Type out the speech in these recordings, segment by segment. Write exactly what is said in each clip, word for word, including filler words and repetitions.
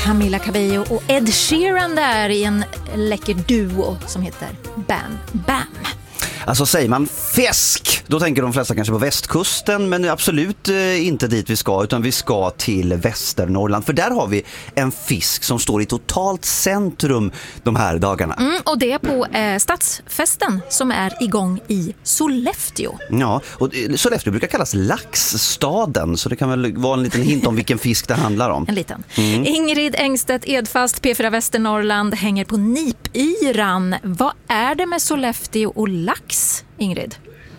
Camila Cabello och Ed Sheeran där i en läcker duo som heter Bam Bam. Alltså säger man fisk, då tänker de flesta kanske på västkusten, men absolut inte dit vi ska, utan vi ska till Västernorrland. För där har vi en fisk som står i totalt centrum de här dagarna. Mm, och det är på eh, stadsfesten som är igång i Sollefteå. Ja, och Sollefteå brukar kallas laxstaden, så det kan väl vara en liten hint om vilken fisk det handlar om. En liten. Mm. Ingrid Engstedt Edfast, P fyra Västernorrland, hänger på Nipyran. Vad är det med Sollefteå och lax, Ingrid?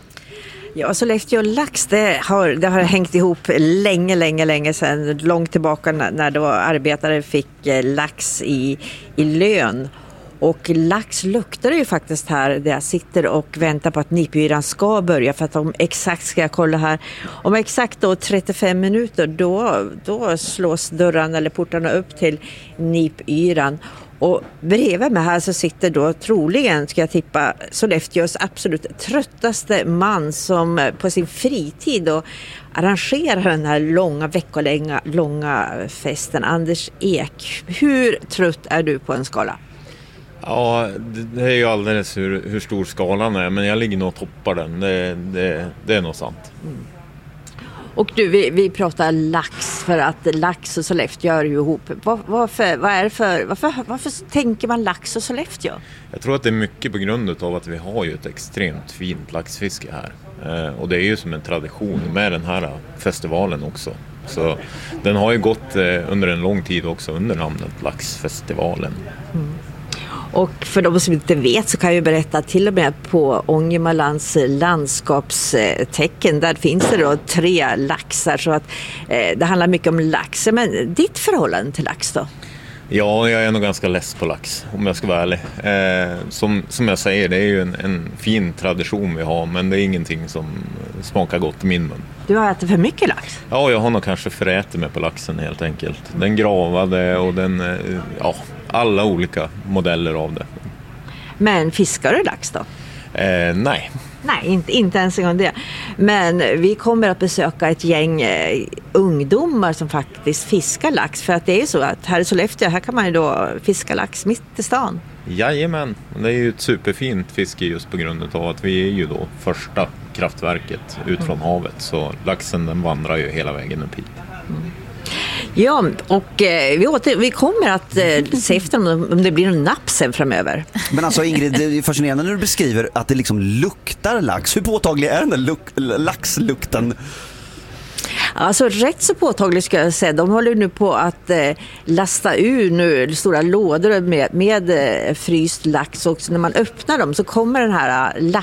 Ja, Sollefteå och lax, det har, det har hängt ihop länge, länge, länge sedan. Långt tillbaka när då arbetare fick lax i, i lön. Och lax luktar det ju faktiskt här där jag sitter och väntar på att Nipyran ska börja. För att om exakt ska jag kolla här. Om exakt då trettiofem minuter då, då slås dörrarna eller portarna upp till Nipyran. Och bredvid mig här så sitter då troligen, ska jag tippa, Sollefteås absolut tröttaste man som på sin fritid och arrangerar den här långa, veckolånga långa festen. Anders Ek, hur trött är du på en skala? Ja, det är ju alldeles hur, hur stor skalan är, men jag ligger nog och toppar den, det, det, det är nog sant. Mm. Och du, vi, vi pratar lax för att lax och Sollefteå gör ju ihop. Var, varför, vad är det för, varför, varför tänker man lax och Sollefteå? Jag tror att det är mycket på grund av att vi har ju ett extremt fint laxfiske här. Eh, och det är ju som en tradition med den här festivalen också. Så den har ju gått eh, under en lång tid också under namnet Laxfestivalen. Mm. Och för de som inte vet så kan jag berätta till och med på Ångermanlands landskapstecken. Där finns det då tre laxar, så att eh, det handlar mycket om lax. Men ditt förhållande till lax då? Ja, jag är nog ganska less på lax om jag ska vara ärlig. Eh, som, som jag säger, det är ju en, en fin tradition vi har, men det är ingenting som smakar gott i min mun. Du har ätit för mycket lax? Ja, jag har nog kanske förätit mig på laxen helt enkelt. Den gravade och den, ja, alla olika modeller av det. Men fiskar du lax då? Eh, nej. Nej, inte, inte ens en gång det. Men vi kommer att besöka ett gäng eh, ungdomar som faktiskt fiskar lax. För att det är ju så att här i Sollefteå, här kan man ju då fiska lax mitt i stan. Jajamän, det är ju ett superfint fiske just på grund av att vi är ju då första kraftverket ut från mm. havet. Så laxen den vandrar ju hela vägen upp hit. Mm. Ja, och eh, vi, åter, vi kommer att eh, se efter om, om det blir en napp sen framöver. Men alltså Ingrid, det är fascinerande när du beskriver att det liksom luktar lax. Hur påtaglig är den där luk- laxlukten? Alltså rätt så påtagligt ska jag säga. De håller nu på att eh, lasta ur nu stora lådor med, med eh, fryst lax. Och när man öppnar dem så kommer den här